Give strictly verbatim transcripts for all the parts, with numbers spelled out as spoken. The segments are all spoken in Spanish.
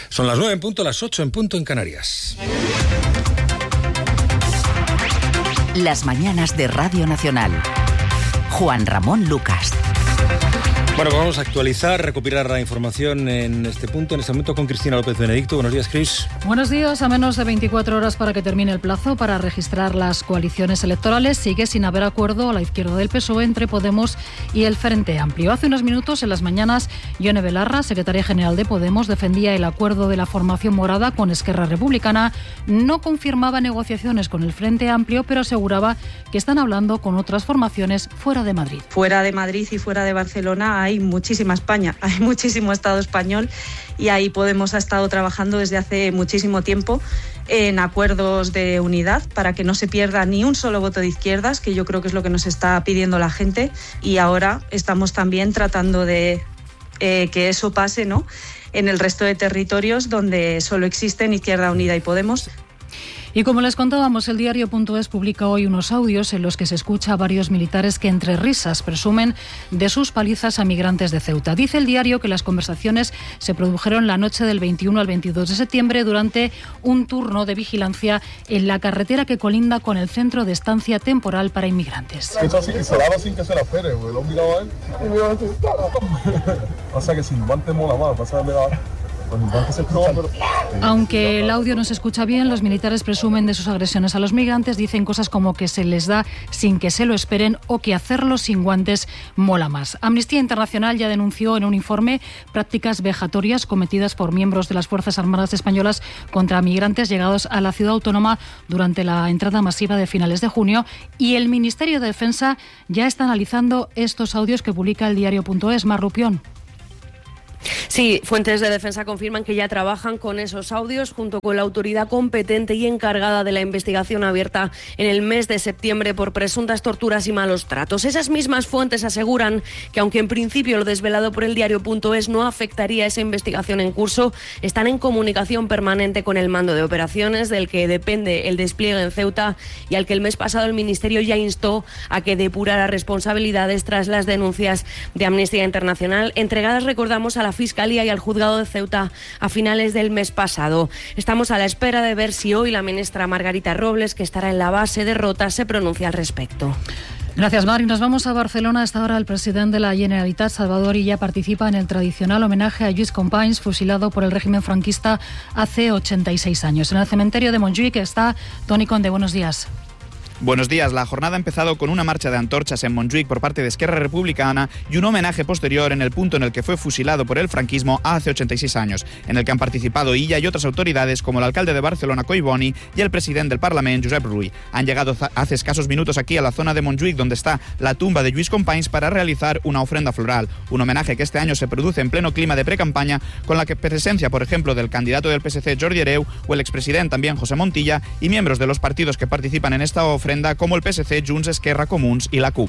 Son las nueve en punto, las ocho en punto en Canarias. Las mañanas de Radio Nacional. Juan Ramón Lucas. Bueno, pues vamos a actualizar, recopilar la información en este punto, en este momento con Cristina López Benedicto. Buenos días, Cris. Buenos días. A menos de veinticuatro horas para que termine el plazo para registrar las coaliciones electorales, sigue sin haber acuerdo a la izquierda del P S O E entre Podemos y el Frente Amplio. Hace unos minutos, en las mañanas, Ione Belarra, secretaria general de Podemos, defendía el acuerdo de la formación morada con Esquerra Republicana. No confirmaba negociaciones con el Frente Amplio, pero aseguraba que están hablando con otras formaciones fuera de Madrid. Fuera de Madrid y fuera de Barcelona hay muchísima España, hay muchísimo Estado español y ahí Podemos ha estado trabajando desde hace muchísimo tiempo en acuerdos de unidad para que no se pierda ni un solo voto de izquierdas, que yo creo que es lo que nos está pidiendo la gente, y ahora estamos también tratando de eh, que eso pase, ¿no?, en el resto de territorios donde solo existen Izquierda Unida y Podemos. Y como les contábamos, el diario punto es publica hoy unos audios en los que se escucha a varios militares que entre risas presumen de sus palizas a migrantes de Ceuta. Dice el diario que las conversaciones se produjeron la noche del veintiuno al veintidós de septiembre durante un turno de vigilancia en la carretera que colinda con el centro de estancia temporal para inmigrantes. Eso sí, se daba sin que se la espere, güey. Lo miraba a él y me iba a decir, o sea que sin guante mola más, pasa de la... Aunque el audio no se escucha bien, los militares presumen de sus agresiones a los migrantes, dicen cosas como que se les da sin que se lo esperen o que hacerlo sin guantes mola más. Amnistía Internacional ya denunció en un informe prácticas vejatorias cometidas por miembros de las Fuerzas Armadas españolas contra migrantes llegados a la ciudad autónoma durante la entrada masiva de finales de junio, y el Ministerio de Defensa ya está analizando estos audios que publica el diario punto es. Mar Rupión. Sí, fuentes de defensa confirman que ya trabajan con esos audios junto con la autoridad competente y encargada de la investigación abierta en el mes de septiembre por presuntas torturas y malos tratos. Esas mismas fuentes aseguran que aunque en principio lo desvelado por el diario punto es no afectaría a esa investigación en curso, están en comunicación permanente con el mando de operaciones del que depende el despliegue en Ceuta y al que el mes pasado el Ministerio ya instó a que depurara responsabilidades tras las denuncias de Amnistía Internacional entregadas, recordamos, a la Fiscalía y al Juzgado de Ceuta a finales del mes pasado. Estamos a la espera de ver si hoy la ministra Margarita Robles, que estará en la base de Rota, se pronuncia al respecto. Gracias, Mari. Nos vamos a Barcelona. A esta hora el presidente de la Generalitat, Salvador Illa, participa en el tradicional homenaje a Lluís Companys, fusilado por el régimen franquista hace ochenta y seis años. En el cementerio de Montjuïc está Toni Conde. Buenos días. Buenos días. La jornada ha empezado con una marcha de antorchas en Montjuïc por parte de Esquerra Republicana y un homenaje posterior en el punto en el que fue fusilado por el franquismo hace ochenta y seis años, en el que han participado Illa y otras autoridades como el alcalde de Barcelona, Collboni, y el presidente del Parlamento, Josep Rull. Han llegado hace escasos minutos aquí a la zona de Montjuïc, donde está la tumba de Lluís Companys, para realizar una ofrenda floral. Un homenaje que este año se produce en pleno clima de precampaña, con la presencia, por ejemplo, del candidato del P S C, Jordi Hereu, o el expresidente también, José Montilla, y miembros de los partidos que participan en esta ofrenda, como el P S C, Junts, Esquerra, Comuns y la C U P.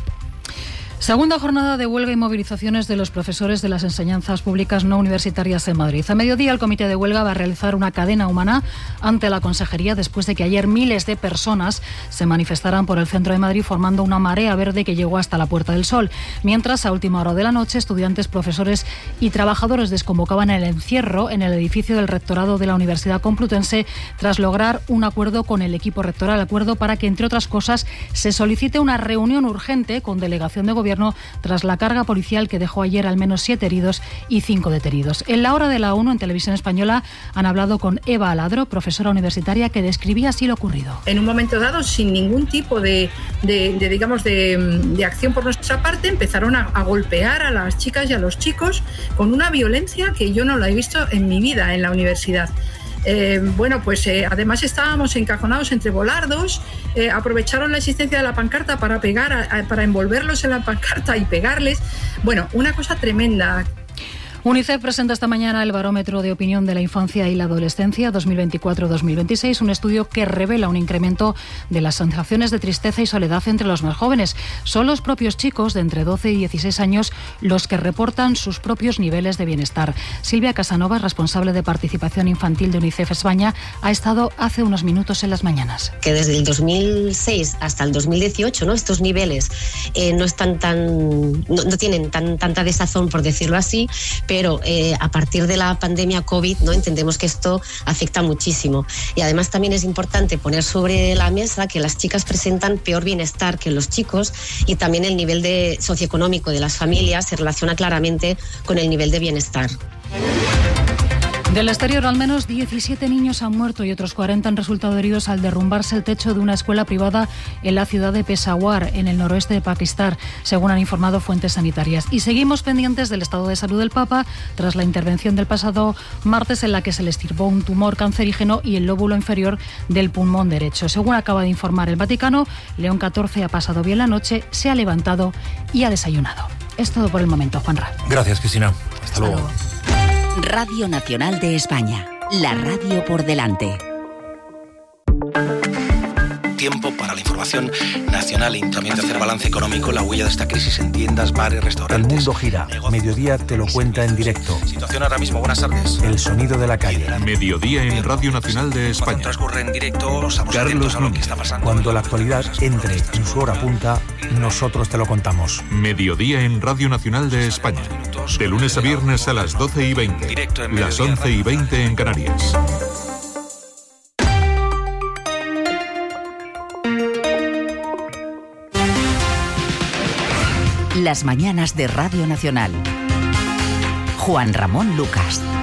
Segunda jornada de huelga y movilizaciones de los profesores de las enseñanzas públicas no universitarias en Madrid. A mediodía, el comité de huelga va a realizar una cadena humana ante la Consejería después de que ayer miles de personas se manifestaran por el centro de Madrid formando una marea verde que llegó hasta la Puerta del Sol. Mientras, a última hora de la noche, estudiantes, profesores y trabajadores desconvocaban el encierro en el edificio del rectorado de la Universidad Complutense tras lograr un acuerdo con el equipo rectoral, acuerdo para que, entre otras cosas, se solicite una reunión urgente con delegación de gobierno tras la carga policial que dejó ayer al menos siete heridos y cinco detenidos. En la hora de la ONU, en Televisión Española, han hablado con Eva Aladro, profesora universitaria, que describía así lo ocurrido. En un momento dado, sin ningún tipo de, de, de digamos, de, de acción por nuestra parte, empezaron a, a golpear a las chicas y a los chicos con una violencia que yo no la he visto en mi vida en la universidad. Eh, bueno, pues eh, además estábamos encajonados entre volardos, eh, aprovecharon la existencia de la pancarta para pegar, a, a, para envolverlos en la pancarta y pegarles. Bueno, una cosa tremenda. UNICEF presenta esta mañana el Barómetro de Opinión de la Infancia y la Adolescencia dos mil veinticuatro dos mil veintiséis, un estudio que revela un incremento de las sensaciones de tristeza y soledad entre los más jóvenes. Son los propios chicos de entre doce y dieciséis años los que reportan sus propios niveles de bienestar. Silvia Casanova, responsable de participación infantil de UNICEF España, ha estado hace unos minutos en las mañanas. Que desde el dos mil seis hasta el dos mil dieciocho, ¿no?, estos niveles eh, no están tan, no, no tienen tan, tanta desazón, por decirlo así, pero pero eh, a partir de la pandemia COVID, ¿no? Entendemos que esto afecta muchísimo. Y además también es importante poner sobre la mesa que las chicas presentan peor bienestar que los chicos, y también el nivel de socioeconómico de las familias se relaciona claramente con el nivel de bienestar. Del exterior, al menos diecisiete niños han muerto y otros cuarenta han resultado heridos al derrumbarse el techo de una escuela privada en la ciudad de Peshawar, en el noroeste de Pakistán, según han informado fuentes sanitarias. Y seguimos pendientes del estado de salud del Papa tras la intervención del pasado martes en la que se le extirpó un tumor cancerígeno y el lóbulo inferior del pulmón derecho. Según acaba de informar el Vaticano, León catorce ha pasado bien la noche, se ha levantado y ha desayunado. Es todo por el momento, Juanra. Gracias, Cristina. Hasta, Hasta luego. luego. Radio Nacional de España, la radio por delante. Tiempo para la información nacional y también de hacer balance económico, la huella de esta crisis en tiendas, bares, restaurantes. El mundo gira. Negocios. Mediodía te lo cuenta en directo. Situación ahora mismo. Buenas tardes. El sonido de la calle. Mediodía en Radio Nacional de España. Cuando transcurre en directo, estamos atentos a lo que está pasando. Cuando la actualidad entre en su hora punta, nosotros te lo contamos. Mediodía en Radio Nacional de España. De lunes a viernes a las doce y veinte. Las once y veinte en Canarias. Las mañanas de Radio Nacional. Juan Ramón Lucas.